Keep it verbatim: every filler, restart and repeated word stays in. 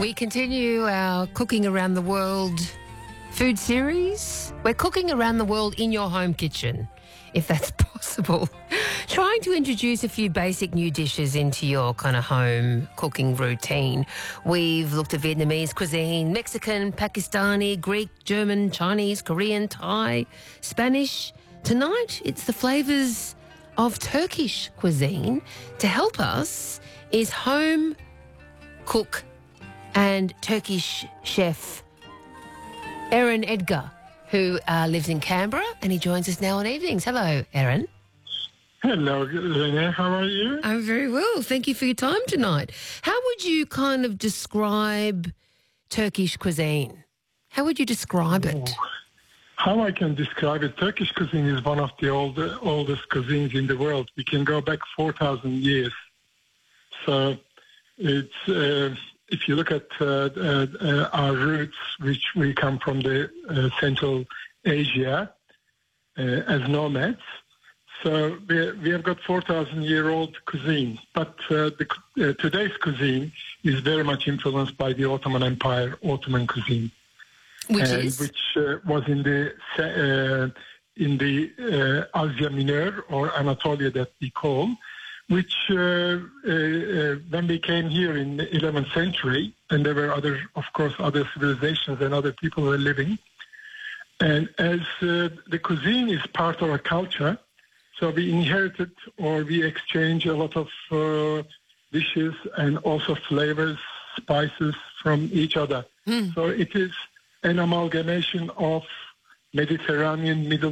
We continue our Cooking Around the World food series. We're cooking around the world in your home kitchen, if that's possible. Trying to introduce a few basic new dishes into your kind of home cooking routine. We've looked at Vietnamese cuisine, Mexican, Pakistani, Greek, German, Chinese, Korean, Thai, Spanish. Tonight, it's the flavours of Turkish cuisine. To help us is home cook and Turkish chef Eren Edgar, who uh, lives in Canberra, and he joins us now on evenings. Hello, Eren. Hello, Renee. How are you? I'm very well. Thank you for your time tonight. How would you kind of describe Turkish cuisine? How would you describe it? Oh, how I can describe it? Turkish cuisine is one of the old, oldest cuisines in the world. We can go back four thousand years. So it's... Uh, If you look at uh, uh, uh, our roots, which we come from the uh, Central Asia uh, as nomads, so we, we have got four thousand year old cuisine. But uh, the, uh, today's cuisine is very much influenced by the Ottoman Empire, Ottoman cuisine, Which and is? which uh, was in the uh, in the uh, Asia Minor or Anatolia that we call. Which, uh, uh, uh, when we came here in the eleventh century, and there were other, of course, other civilizations and other people were living. And as uh, the cuisine is part of our culture, so we inherited or we exchange a lot of uh, dishes and also flavors, spices from each other. Mm. So it is an amalgamation of Mediterranean, Middle